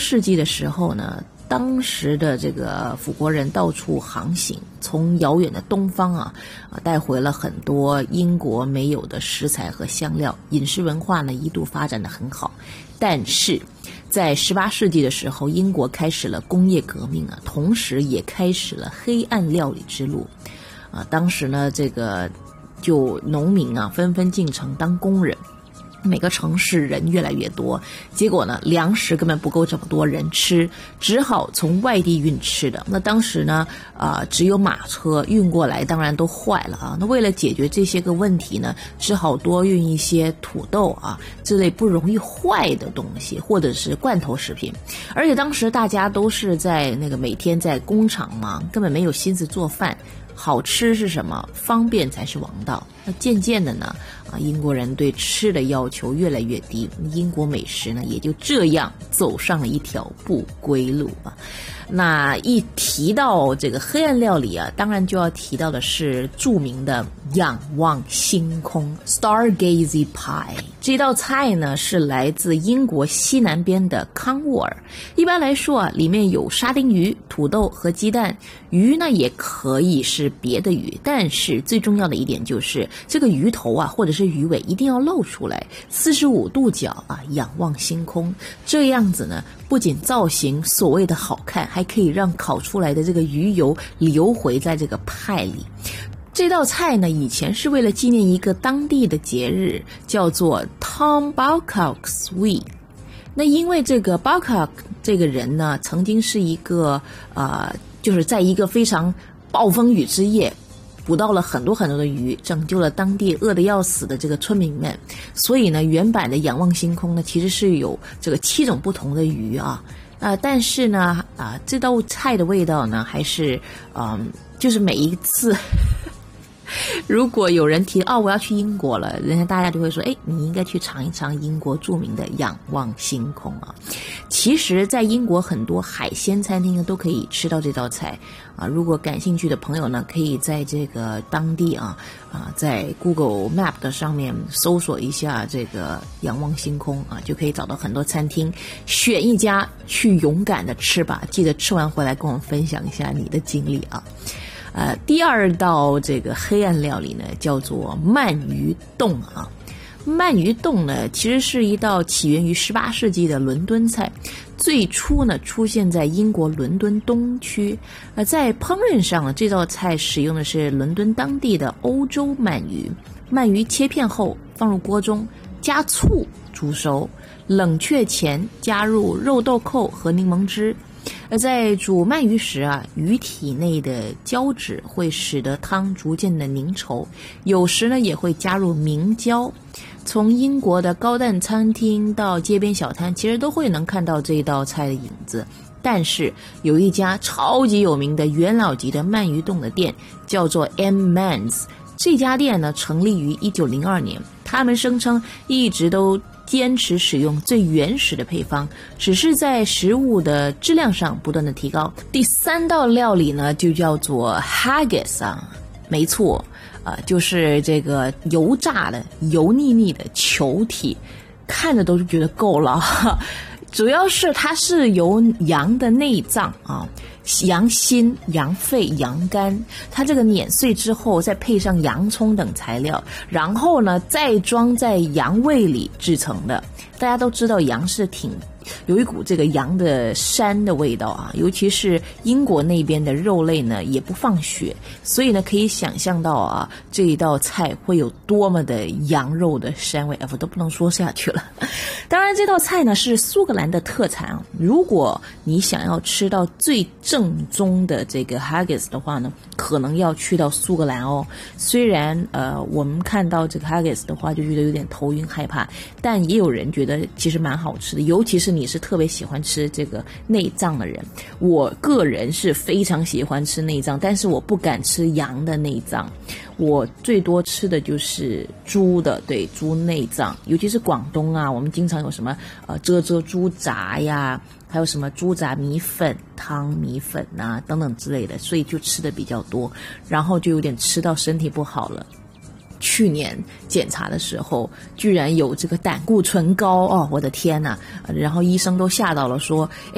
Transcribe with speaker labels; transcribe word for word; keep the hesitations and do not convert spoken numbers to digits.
Speaker 1: 世纪的时候呢，当时的这个辅国人到处航行，从遥远的东方啊啊带回了很多英国没有的食材和香料，饮食文化呢一度发展得很好。但是在十八世纪的时候，英国开始了工业革命啊，同时也开始了黑暗料理之路啊。当时呢，这个就农民啊纷纷进城当工人。每个城市人越来越多，结果呢，粮食根本不够这么多人吃，只好从外地运吃的。那当时呢，啊、呃，只有马车运过来，当然都坏了啊。那为了解决这些个问题呢，只好多运一些土豆啊这类不容易坏的东西，或者是罐头食品。而且当时大家都是在那个每天在工厂忙，根本没有心思做饭。好吃是什么？方便才是王道。那渐渐的呢，啊，英国人对吃的要求越来越低，英国美食呢也就这样走上了一条不归路啊。那一提到这个黑暗料理啊，当然就要提到的是著名的仰望星空 Stargazy Pie。 这道菜呢是来自英国西南边的康沃尔。一般来说啊，里面有沙丁鱼、土豆和鸡蛋，鱼呢也可以是别的鱼，但是最重要的一点就是这个鱼头啊或者是鱼尾一定要露出来，四十五度角啊仰望星空。这样子呢不仅造型所谓的好看，还可以让烤出来的这个鱼油流回在这个派里。这道菜呢以前是为了纪念一个当地的节日，叫做 Tom Balcock's Week。 那因为这个 Balcock 这个人呢曾经是一个呃，就是在一个非常暴风雨之夜捕到了很多很多的鱼，拯救了当地饿得要死的这个村民们。所以呢原版的仰望星空呢其实是有这个七种不同的鱼啊，呃，但是呢啊、呃、这道菜的味道呢还是嗯、呃，就是每一次如果有人提哦我要去英国了，人家大家就会说，哎，你应该去尝一尝英国著名的仰望星空啊。其实在英国很多海鲜餐厅都可以吃到这道菜啊，如果感兴趣的朋友呢可以在这个当地啊啊在 Google Map 的上面搜索一下这个仰望星空啊，就可以找到很多餐厅，选一家去勇敢的吃吧，记得吃完回来跟我们分享一下你的经历啊。呃，第二道这个黑暗料理呢，叫做鳗鱼冻啊。鳗鱼冻呢，其实是一道起源于十八世纪的伦敦菜，最初呢出现在英国伦敦东区。呃，在烹饪上呢，这道菜使用的是伦敦当地的欧洲鳗鱼。鳗鱼切片后放入锅中，加醋煮熟，冷却前加入肉豆蔻和柠檬汁。而在煮鳗鱼时啊，鱼体内的胶质会使得汤逐渐的凝稠，有时呢也会加入明胶。从英国的高档餐厅到街边小摊，其实都会能看到这一道菜的影子。但是有一家超级有名的元老级的鳗鱼冻的店，叫做 M Man's。 这家店呢成立于一九零二年，他们声称一直都坚持使用最原始的配方，只是在食物的质量上不断的提高。第三道料理呢就叫做 Haggis 啊，没错啊、呃，就是这个油炸的油腻腻的球体，看着都是觉得够了。主要是它是由羊的内脏啊、羊心、羊肺、羊肝，它这个碾碎之后再配上洋葱等材料，然后呢再装在羊胃里制成的。大家都知道羊是挺有一股这个羊的膻的味道啊，尤其是英国那边的肉类呢也不放血，所以呢可以想象到啊这一道菜会有多么的羊肉的膻味，我都不能说下去了。当然这道菜呢是苏格兰的特产啊，如果你想要吃到最正宗的这个 haggis 的话呢，可能要去到苏格兰哦。虽然呃我们看到这个 haggis 的话就觉得有点头晕害怕，但也有人觉得其实蛮好吃的，尤其是你是特别喜欢吃这个内脏的人。我个人是非常喜欢吃内脏，但是我不敢吃羊的内脏，我最多吃的就是猪的，对，猪内脏，尤其是广东啊，我们经常有什么呃遮遮猪杂呀，还有什么猪杂米粉、汤米粉啊等等之类的，所以就吃的比较多，然后就有点吃到身体不好了。去年检查的时候居然有这个胆固醇高哦，我的天哪，然后医生都吓到了，说